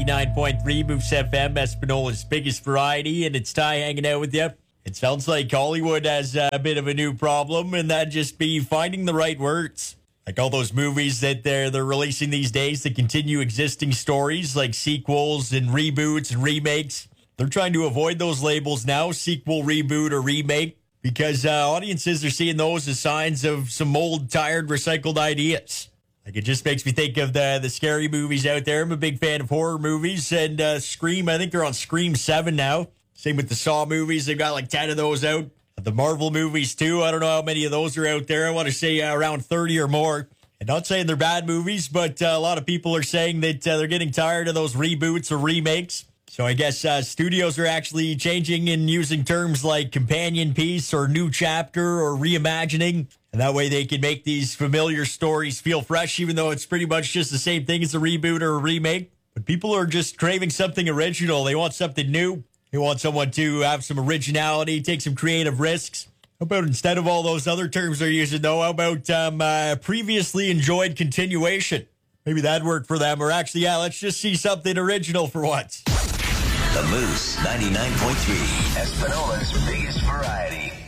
99.3 Moose FM, Espanola's biggest variety, and it's Ty hanging out with you. It sounds like Hollywood has a bit of a new problem, and that'd just be finding the right words. Like all those movies that they're releasing these days that continue existing stories, like sequels and reboots and remakes. They're trying to avoid those labels now, sequel, reboot, or remake, because audiences are seeing those as signs of some old, tired, recycled ideas. Like, it just makes me think of the scary movies out there. I'm a big fan of horror movies, and Scream, I think they're on Scream 7 now. Same with the Saw movies. They've got like 10 of those out. The Marvel movies, too. I don't know how many of those are out there. I want to say around 30 or more. And not saying they're bad movies, but a lot of people are saying that they're getting tired of those reboots or remakes. So I guess studios are actually changing and using terms like companion piece or new chapter or reimagining. And that way they can make these familiar stories feel fresh, even though it's pretty much just the same thing as a reboot or a remake. But people are just craving something original. They want something new. They want someone to have some originality, take some creative risks. How about instead of all those other terms they're using, though, how about previously enjoyed continuation? Maybe that'd work for them. Or actually, yeah, let's just see something original for once. The Moose 99.3, Espanola's biggest variety.